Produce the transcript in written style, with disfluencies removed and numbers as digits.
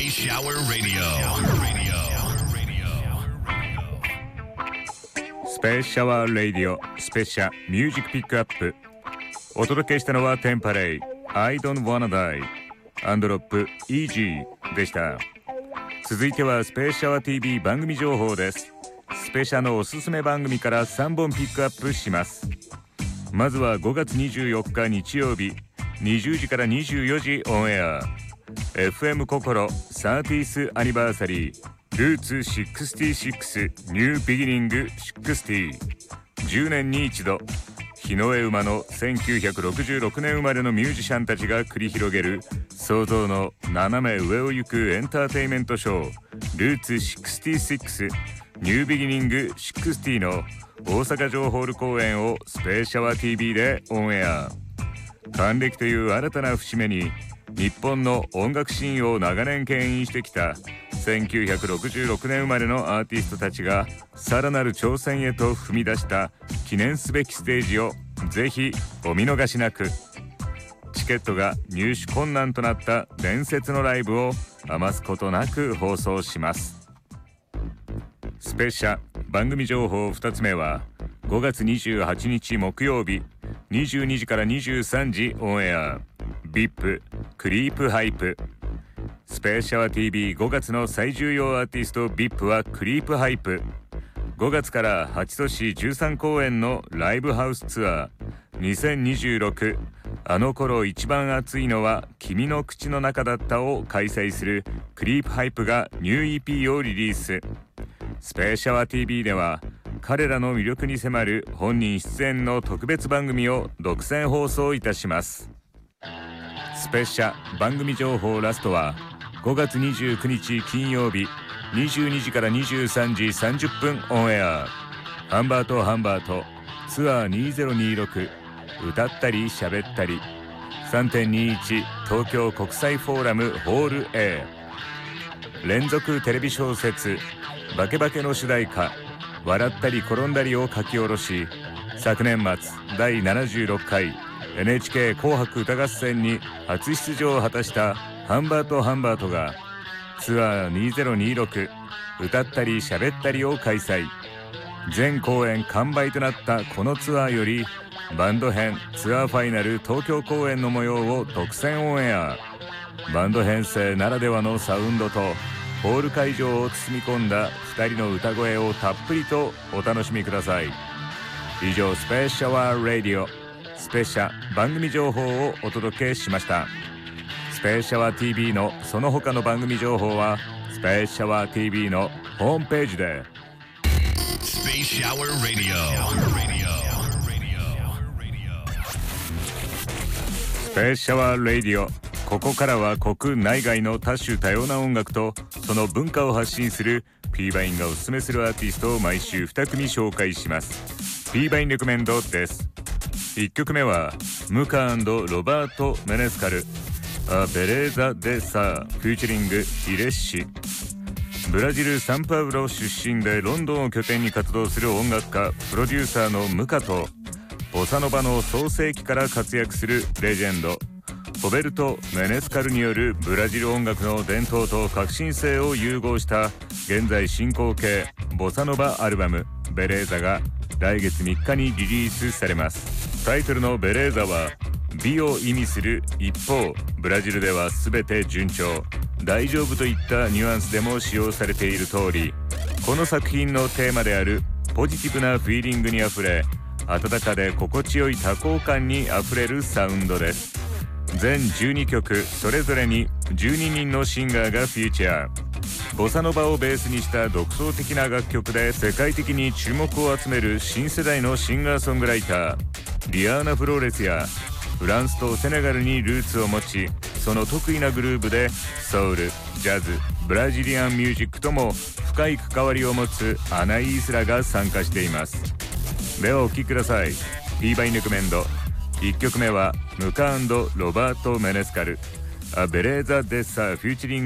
Space Shower Radio. スペースシャワーレディオスペシャミュージックピックアップ。お届けしたのはテンパレイ I don't wanna die アンドロップ EG でした。続いてはスペースシャワー TV 番組情報です。スペシャのおすすめ番組から3本ピックアップします。まずは5月24日日曜日20時から24時オンエア FM 心 30th アニバーサリールーツ66ニュービギニング60 10年に一度日の絵馬の1966年生まれのミュージシャンたちが繰り広げる想像の斜め上を行くエンターテインメントショールーツ66ニュービギニング60の大阪城ホール公演をスペースシャワー TV でオンエア。還暦という新たな節目に日本の音楽シーンを長年牽引してきた1966年生まれのアーティストたちがさらなる挑戦へと踏み出した記念すべきステージをぜひお見逃しなく。チケットが入手困難となった伝説のライブを余すことなく放送します。スペシャ番組情報2つ目は5月28日木曜日22時から23時オンエア VIP クリープハイプ。スペースシャワー TV5 月の最重要アーティスト VIP はクリープハイプ。5月から8都市13公演のライブハウスツアー2026あの頃一番熱いのは君の口の中だったを開催するクリープハイプがニュー EP をリリース。スペースシャワー TV では彼らの魅力に迫る本人出演の特別番組を独占放送いたします。スペシャ番組情報ラストは5月29日金曜日22時から23時30分オンエアハンバートツアー2026歌ったり喋ったり 3.21 東京国際フォーラムホール A 連続テレビ小説バケバケの主題歌笑ったり転んだりを書き下ろし昨年末第76回 NHK 紅白歌合戦に初出場を果たしたハンバートがツアー2026歌ったり喋ったりを開催。全公演完売となったこのツアーよりバンド編ツアーファイナル東京公演の模様を独占オンエア。バンド編成ならではのサウンドとホール会場を包み込んだ2人の歌声をたっぷりとお楽しみください。以上スペースシャワーラディオスペシャ番組情報をお届けしました。スペースシャワー TV のその他の番組情報はスペースシャワー TV のホームページで。 Space Shower Radio. スペースシャワーラディオ。ここからは国内外の多種多様な音楽とその文化を発信する P バインがおすすめするアーティストを毎週2組紹介します。 P バインレコメンドです。1曲目はムカ&ロバート・メネスカルア・ベレーザ・デ・サーフューチャリングイレッシ。ブラジル・サンパウロ出身でロンドンを拠点に活動する音楽家プロデューサーのムカとボサノバの創世期から活躍するレジェンドロベルト・メネスカルによるブラジル音楽の伝統と革新性を融合した現在進行形ボサノバアルバムベレーザが来月3日にリリースされます。タイトルのベレーザは美を意味する一方ブラジルでは全て順調大丈夫といったニュアンスでも使用されている通りこの作品のテーマであるポジティブなフィーリングにあふれ温かで心地よい多幸感にあふれるサウンドです。全12曲それぞれに12人のシンガーがフィーチャー。ボサノバをベースにした独創的な楽曲で世界的に注目を集める新世代のシンガーソングライターリアーナ・フローレスやフランスとセネガルにルーツを持ちその得意なグルーヴでソウル、ジャズ、ブラジリアンミュージックとも深い関わりを持つアナイースラが参加しています。ではお聴きください。 P バインレコメンド1曲目はムカ&ロバート・メネスカルア・ベレーザ・デッサーフューチャリング